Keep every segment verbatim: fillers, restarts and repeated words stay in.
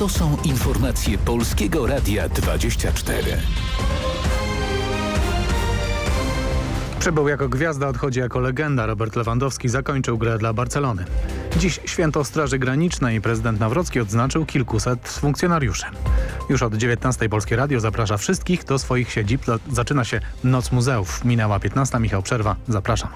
To są informacje Polskiego Radia dwadzieścia cztery. Przybył jako gwiazda, odchodzi jako legenda. Robert Lewandowski zakończył grę dla Barcelony. Dziś święto Straży Granicznej. Prezydent Nawrocki odznaczył kilkuset funkcjonariuszy. Już od dziewiętnastej Polskie Radio zaprasza wszystkich do swoich siedzib. Zaczyna się Noc Muzeów. Minęła piętnasta. Michał Przerwa. Zapraszam.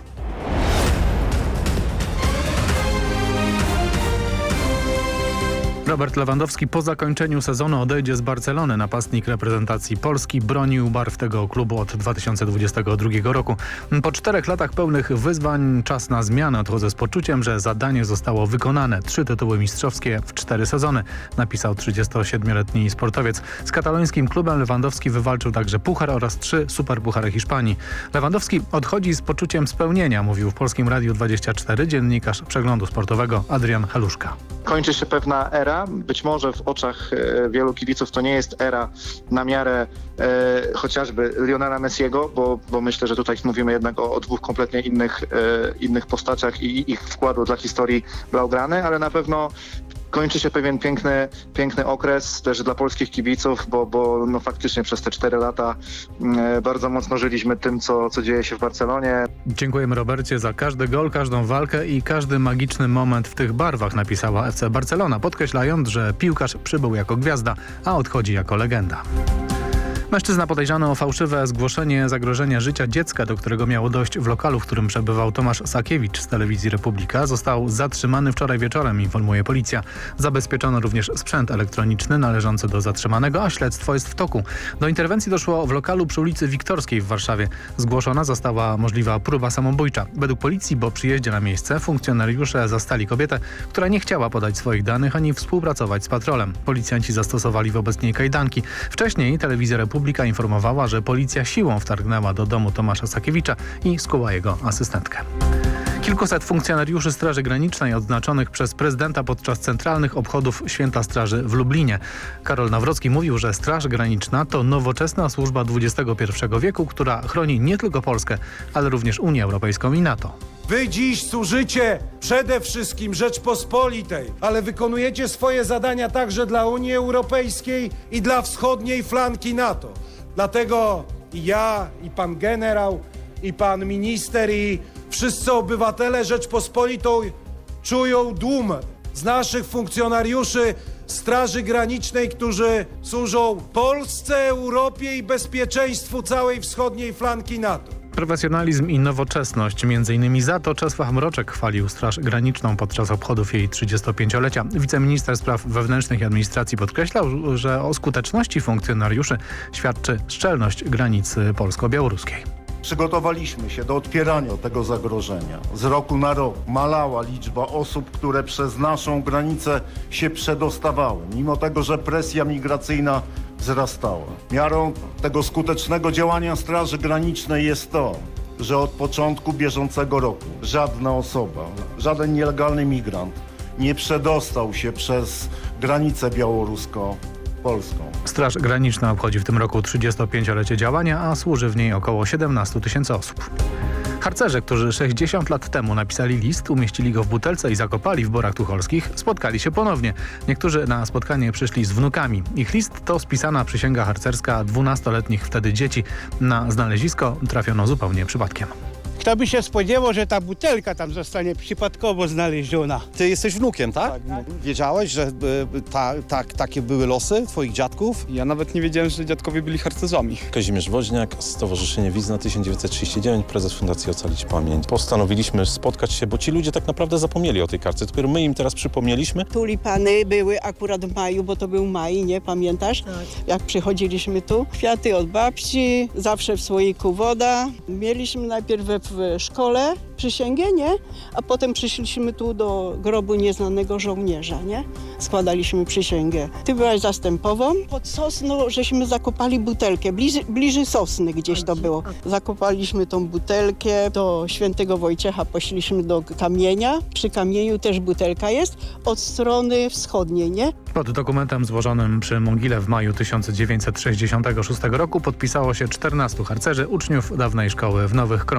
Robert Lewandowski po zakończeniu sezonu odejdzie z Barcelony. Napastnik reprezentacji Polski bronił barw tego klubu od dwa tysiące dwudziestego drugiego roku. Po czterech latach pełnych wyzwań czas na zmianę. Odchodzę z poczuciem, że zadanie zostało wykonane. Trzy tytuły mistrzowskie w cztery sezony, napisał trzydziestosiedmioletni sportowiec. Z katalońskim klubem Lewandowski wywalczył także puchar oraz trzy superpuchary Hiszpanii. Lewandowski odchodzi z poczuciem spełnienia, mówił w Polskim Radiu dwadzieścia cztery dziennikarz Przeglądu Sportowego Adrian Haluszka. Kończy się pewna era. Być może w oczach e, wielu kibiców to nie jest era na miarę e, chociażby Lionela Messiego, bo, bo myślę, że tutaj mówimy jednak o, o dwóch kompletnie innych, e, innych postaciach i ich wkładu dla historii Blaugrany, ale na pewno kończy się pewien piękny, piękny okres też dla polskich kibiców, bo, bo no faktycznie przez te cztery lata e, bardzo mocno żyliśmy tym, co, co dzieje się w Barcelonie. Dziękujemy Robercie za każdy gol, każdą walkę i każdy magiczny moment w tych barwach, napisała F C Barcelona, podkreślając, że piłkarz przybył jako gwiazda, a odchodzi jako legenda. Mężczyzna podejrzany o fałszywe zgłoszenie zagrożenia życia dziecka, do którego miało dojść w lokalu, w którym przebywał Tomasz Sakiewicz z telewizji Republika, został zatrzymany wczoraj wieczorem, informuje policja. Zabezpieczono również sprzęt elektroniczny należący do zatrzymanego, a śledztwo jest w toku. Do interwencji doszło w lokalu przy ulicy Wiktorskiej w Warszawie. Zgłoszona została możliwa próba samobójcza. Według policji po przyjeździe na miejsce funkcjonariusze zastali kobietę, która nie chciała podać swoich danych ani współpracować z patrolem. Policjanci zastosowali wobec niej kajdanki. Wcześniej telewizja Republika Republika informowała, że policja siłą wtargnęła do domu Tomasza Sakiewicza i skuła jego asystentkę. Kilkuset funkcjonariuszy Straży Granicznej odznaczonych przez prezydenta podczas centralnych obchodów Święta Straży w Lublinie. Karol Nawrocki mówił, że Straż Graniczna to nowoczesna służba dwudziestego pierwszego wieku, która chroni nie tylko Polskę, ale również Unię Europejską i NATO. Wy dziś służycie przede wszystkim Rzeczpospolitej, ale wykonujecie swoje zadania także dla Unii Europejskiej i dla wschodniej flanki NATO. Dlatego i ja, i pan generał, i pan minister, i wszyscy obywatele Rzeczpospolitą czują dumę z naszych funkcjonariuszy Straży Granicznej, którzy służą Polsce, Europie i bezpieczeństwu całej wschodniej flanki NATO. Profesjonalizm i nowoczesność. Między innymi za to Czesław Mroczek chwalił Straż Graniczną podczas obchodów jej trzydziestopięciolecia. Wiceminister spraw wewnętrznych i administracji podkreślał, że o skuteczności funkcjonariuszy świadczy szczelność granicy polsko-białoruskiej. Przygotowaliśmy się do odpierania tego zagrożenia. Z roku na rok malała liczba osób, które przez naszą granicę się przedostawały, mimo tego, że presja migracyjna wzrastała. Miarą tego skutecznego działania Straży Granicznej jest to, że od początku bieżącego roku żadna osoba, żaden nielegalny migrant nie przedostał się przez granicę białorusko-polską. Straż Graniczna obchodzi w tym roku trzydziestopięciolecie działania, a służy w niej około siedemnaście tysięcy osób. Harcerze, którzy sześćdziesiąt lat temu napisali list, umieścili go w butelce i zakopali w Borach Tucholskich, spotkali się ponownie. Niektórzy na spotkanie przyszli z wnukami. Ich list to spisana przysięga harcerska dwunastoletnich wtedy dzieci. Na znalezisko trafiono zupełnie przypadkiem. Kto by się spodziewał, że ta butelka tam zostanie przypadkowo znaleziona. Ty jesteś wnukiem, tak? Tak, tak. Wiedziałeś, że y, ta, ta, takie były losy twoich dziadków? Ja nawet nie wiedziałem, że dziadkowie byli harcerzami. Kazimierz Woźniak, Stowarzyszenie Wizna tysiąc dziewięćset trzydzieści dziewięć, prezes Fundacji Ocalić Pamięć. Postanowiliśmy spotkać się, bo ci ludzie tak naprawdę zapomnieli o tej kartce. Dopiero my im teraz przypomnieliśmy. Tulipany były akurat w maju, bo to był maj, nie pamiętasz? Tak. Jak przychodziliśmy tu, kwiaty od babci, zawsze w słoiku woda. Mieliśmy najpierw we w szkole przysięgę, nie? A potem przyszliśmy tu do grobu nieznanego żołnierza, nie? Składaliśmy przysięgę. Ty byłaś zastępową. Pod sosną żeśmy zakopali butelkę, bliżej, bliżej sosny gdzieś to było. Zakopaliśmy tą butelkę, do świętego Wojciecha poszliśmy do kamienia. Przy kamieniu też butelka jest, od strony wschodniej, nie? Pod dokumentem złożonym przy Mogile w maju tysiąc dziewięćset sześćdziesiątego szóstego roku podpisało się czternastu harcerzy, uczniów dawnej szkoły w Nowych Krążach.